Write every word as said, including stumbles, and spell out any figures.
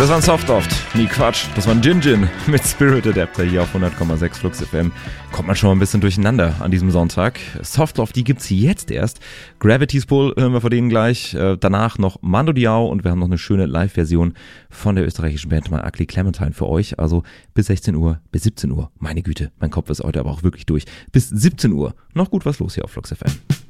Das war ein Soft-Oft. Nee, Quatsch. Das war ein Gin-Gin mit Spirit Adapter hier auf hundert Komma sechs Flux F M. Kommt man schon mal ein bisschen durcheinander an diesem Sonntag. Soft-Oft, die gibt's jetzt erst. Gravity's Pull hören wir von denen gleich. Äh, danach noch Mando Diao und wir haben noch eine schöne Live-Version von der österreichischen Band My Ugly Clementine für euch. Also bis sechzehn Uhr, bis siebzehn Uhr. Meine Güte, mein Kopf ist heute aber auch wirklich durch. Bis siebzehn Uhr. Noch gut was los hier auf Flux F M.